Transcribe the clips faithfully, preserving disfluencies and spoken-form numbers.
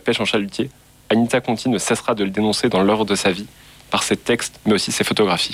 pêche en chalutier, Anita Conti ne cessera de le dénoncer dans l'œuvre de sa vie, par ses textes, mais aussi ses photographies.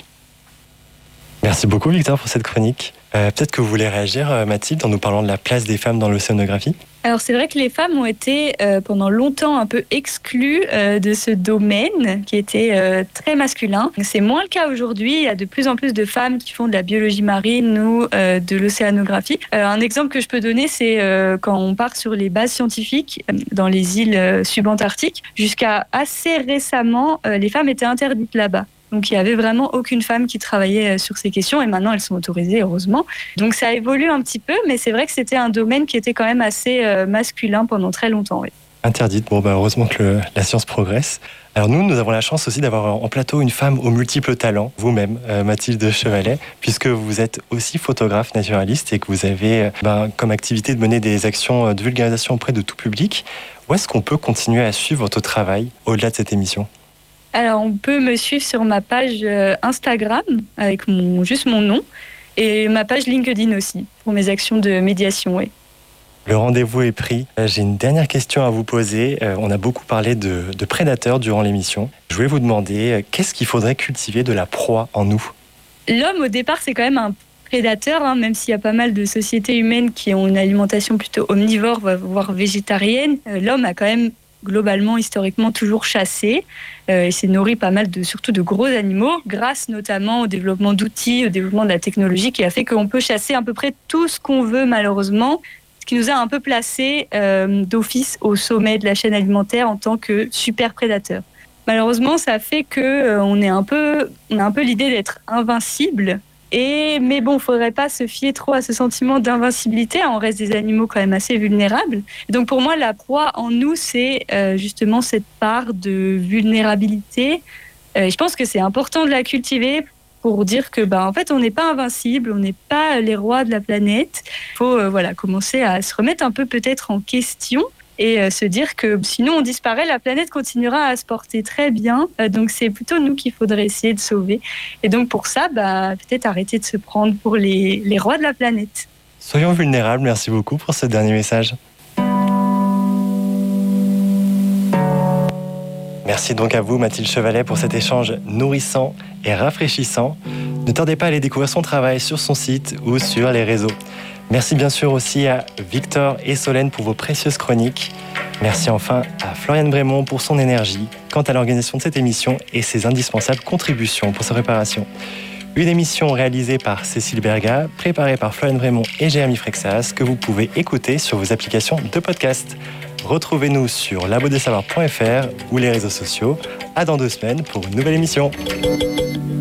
Merci beaucoup Victor pour cette chronique. Euh, peut-être que vous voulez réagir, euh, Mathilde, en nous parlant de la place des femmes dans l'océanographie. Alors c'est vrai que les femmes ont été euh, pendant longtemps un peu exclues euh, de ce domaine qui était euh, très masculin. C'est moins le cas aujourd'hui. Il y a de plus en plus de femmes qui font de la biologie marine ou euh, de l'océanographie. Euh, un exemple que je peux donner, c'est euh, quand on part sur les bases scientifiques euh, dans les îles euh, subantarctiques. Jusqu'à assez récemment, euh, les femmes étaient interdites là-bas. Donc, il n'y avait vraiment aucune femme qui travaillait sur ces questions et maintenant, elles sont autorisées, heureusement. Donc, ça évolue un petit peu, mais c'est vrai que c'était un domaine qui était quand même assez euh, masculin pendant très longtemps. Oui. Interdite, bon, bah, heureusement que le, la science progresse. Alors nous, nous avons la chance aussi d'avoir en plateau une femme aux multiples talents, vous-même, euh, Mathilde Chevalet, puisque vous êtes aussi photographe naturaliste et que vous avez euh, ben, comme activité de mener des actions de vulgarisation auprès de tout public. Où est-ce qu'on peut continuer à suivre votre travail au-delà de cette émission ? Alors, on peut me suivre sur ma page Instagram avec mon, juste mon nom et ma page LinkedIn aussi pour mes actions de médiation. Oui. Le rendez-vous est pris. J'ai une dernière question à vous poser. On a beaucoup parlé de, de prédateurs durant l'émission. Je voulais vous demander, qu'est-ce qu'il faudrait cultiver de la proie en nous ? L'homme, au départ, c'est quand même un prédateur, hein, même s'il y a pas mal de sociétés humaines qui ont une alimentation plutôt omnivore, voire végétarienne. L'homme a quand même globalement, historiquement, toujours chassé. Euh, il s'est nourri pas mal, de, surtout de gros animaux, grâce notamment au développement d'outils, au développement de la technologie, qui a fait qu'on peut chasser à peu près tout ce qu'on veut, malheureusement, ce qui nous a un peu placé euh, d'office au sommet de la chaîne alimentaire en tant que super prédateur. Malheureusement, ça fait qu'on euh, est un peu, on a un peu l'idée d'être invincible. Et, mais bon, il ne faudrait pas se fier trop à ce sentiment d'invincibilité. On reste des animaux quand même assez vulnérables. Donc pour moi, la proie en nous, c'est euh, justement cette part de vulnérabilité. Euh, je pense que c'est important de la cultiver pour dire que, bah, en fait, on n'est pas invincible, on n'est pas les rois de la planète. Il faut euh, voilà, commencer à se remettre un peu peut-être en question et euh, se dire que sinon on disparaît, la planète continuera à se porter très bien. Euh, donc c'est plutôt nous qu'il faudrait essayer de sauver. Et donc pour ça, bah, peut-être arrêter de se prendre pour les, les rois de la planète. Soyons vulnérables, merci beaucoup pour ce dernier message. Merci donc à vous, Mathilde Chevalet, pour cet échange nourrissant et rafraîchissant. Ne tardez pas à aller découvrir son travail sur son site ou sur les réseaux. Merci bien sûr aussi à Victor et Solène pour vos précieuses chroniques. Merci enfin à Floriane Brémond pour son énergie quant à l'organisation de cette émission et ses indispensables contributions pour sa préparation. Une émission réalisée par Cécile Berga, préparée par Floriane Brémond et Jérémy Frexas, que vous pouvez écouter sur vos applications de podcast. Retrouvez-nous sur labo des savoirs point f r ou les réseaux sociaux. À dans deux semaines pour une nouvelle émission.